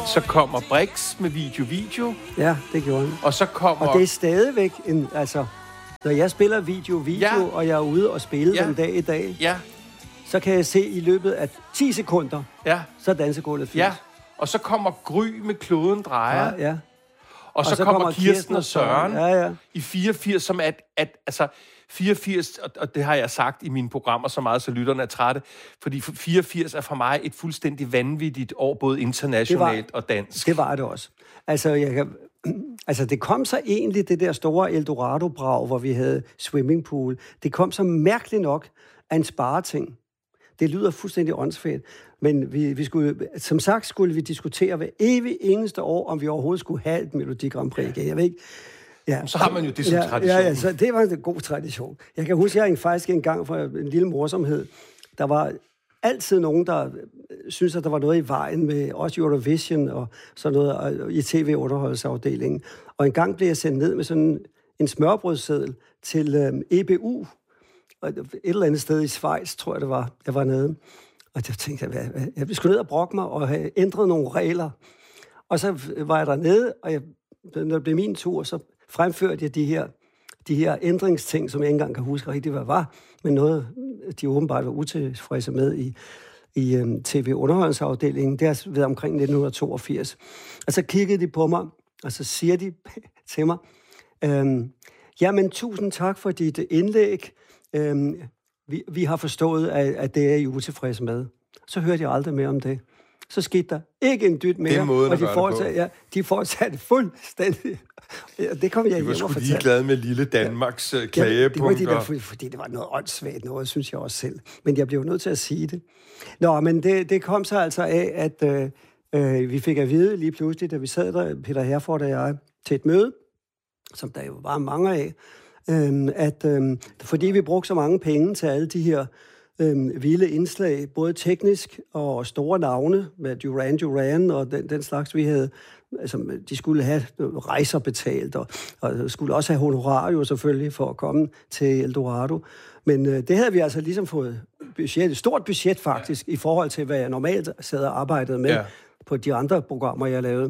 Så kommer Brix med video. Ja, det gjorde han. Og så kommer... Og det er stadigvæk en... Altså, når jeg spiller video, og jeg er ude og spille den dag i dag, så kan jeg se i løbet af 10 sekunder, så er dansegulvet fyldt. Ja, og så kommer Gry med Kloden drejer. Ja. Og så kommer Kirsten og Søren i 84, som altså 84, og det har jeg sagt i mine programmer så meget, så lytterne er trætte, fordi 84 er for mig et fuldstændig vanvittigt år, både internationalt og dansk. Det var det også. Altså, det kom så egentlig, det der store Eldorado-brag, hvor vi havde swimmingpool. Det kom så mærkeligt nok af en spareting. Det lyder fuldstændig åndssvagt. Men vi skulle, som sagt, skulle vi diskutere hver evig eneste år, om vi overhovedet skulle have et Melodi Grand Prix igen. Jeg ved ikke. Ja. Så har man jo det som tradition. Ja, så det var en god tradition. Jeg kan huske, jeg faktisk engang for en lille morsomhed, der var altid nogen, der synes, at der var noget i vejen med også Eurovision og sådan noget i TV-underholdsafdelingen. Og en gang blev jeg sendt ned med sådan en smørbrødsseddel til EBU, og et eller andet sted i Schweiz, tror jeg det var, jeg var nede. Og jeg tænkte, jeg skulle ned og brokke mig og have ændret nogle regler. Og så var jeg dernede, og når det blev min tur, så fremførte jeg de her ændringsting, som jeg ikke engang kan huske rigtigt, hvad var, men noget, de åbenbart var utilfredse med i TV-underholdningsafdelingen. Det har været omkring 1982. Og så kiggede de på mig, og så siger de til mig, jamen, tusind tak for dit indlæg. Vi har forstået, at det er I utilfredse med. Så hørte jeg aldrig mere om det. Så skete der ikke en dyt mere. Det er måden og de fortsatte fuldstændig. Det kom jeg hjem og fortalte. De var sgu ligeglade med lille Danmarks klagepunkter. Fordi det var noget åndssvagt noget, synes jeg også selv. Men jeg blev nødt til at sige det. Nå, men det kom så altså af, at vi fik at vide lige pludselig, da vi sad der, Peter Herford og jeg, til et møde, som der jo var mange af, fordi vi brugte så mange penge til alle de her vilde indslag, både teknisk og store navne, med Duran og den slags, vi havde. Altså, de skulle have rejser betalt, og skulle også have honorario selvfølgelig for at komme til Eldorado. Men det havde vi altså ligesom fået et stort budget faktisk, i forhold til, hvad jeg normalt sad og arbejdede med på de andre programmer, jeg lavede.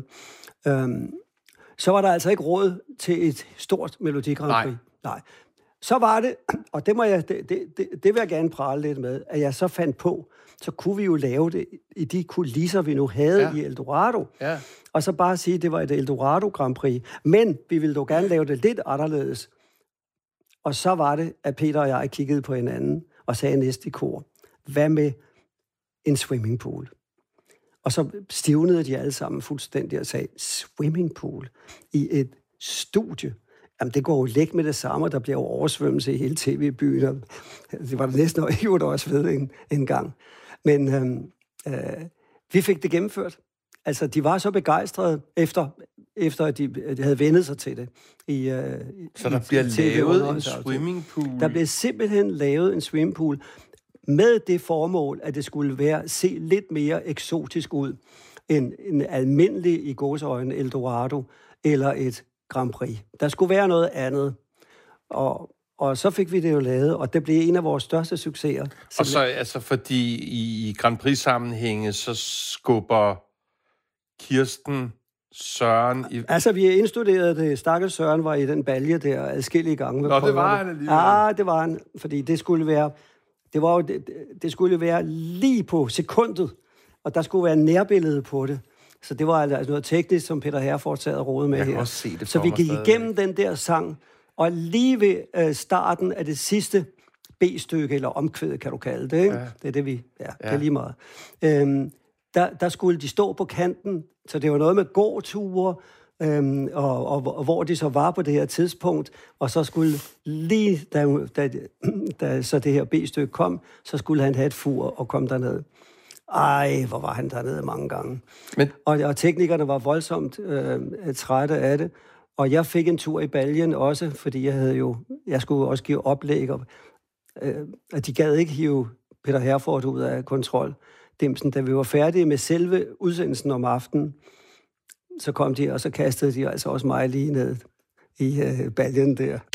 Så var der altså ikke råd til et stort Melodi Grand Prix. Nej. Så var det, og det vil jeg gerne prale lidt med, at jeg så fandt på, så kunne vi jo lave det i de kulisser, vi nu havde i Eldorado. Ja. Og så bare sige, at det var et Eldorado Grand Prix. Men vi ville dog gerne lave det lidt anderledes. Og så var det, at Peter og jeg kiggede på hinanden og sagde næste i kor, hvad med en swimmingpool? Og så stivnede de alle sammen fuldstændig og sagde, swimmingpool i et studie? Jamen, det går jo læk med det samme, der bliver jo oversvømmelse i hele tv-byen. Det var det næsten jo også ved en gang. Men vi fik det gennemført. Altså, de var så begejstrede, efter at de havde vendet sig til det. Så der bliver lavet en swimmingpool? Der bliver simpelthen lavet en swimmingpool med det formål, at det skulle se lidt mere eksotisk ud end en almindelig, i gåseøjne, Eldorado eller et Grand Prix. Der skulle være noget andet. Og så fik vi det jo lavet, og det blev en af vores største succeser. Og så altså, fordi i Grand Prix-sammenhænge, så skubber Kirsten Søren i... Altså, vi indstuderede det. Stakkels Søren var i den balje der adskillige gange. Nå, det var han alligevel. Ja, det var han, fordi det skulle være... Det skulle være lige på sekundet, og der skulle være nærbillede på det. Så det var altså noget teknisk, som Peter Herford sad og rodede med her. Så vi gik igennem den der sang, og lige ved starten af det sidste B-stykke, eller omkvædet, kan du kalde det, ikke? Ja. Det er det, vi... Ja, det er lige meget. Der skulle de stå på kanten, så det var noget med gåture, og hvor de så var på det her tidspunkt, og så skulle lige, da så det her B-stykke kom, så skulle han have et fur og komme derned. Ej, hvor var han dernede mange gange. Og teknikerne var voldsomt trætte af det. Og jeg fik en tur i baljen også, fordi jeg skulle også give oplæg. Og de gad ikke hive Peter Herford ud af kontroldimsen. Da vi var færdige med selve udsendelsen om aftenen, så kom de, og så kastede de altså også mig lige ned i baljen der.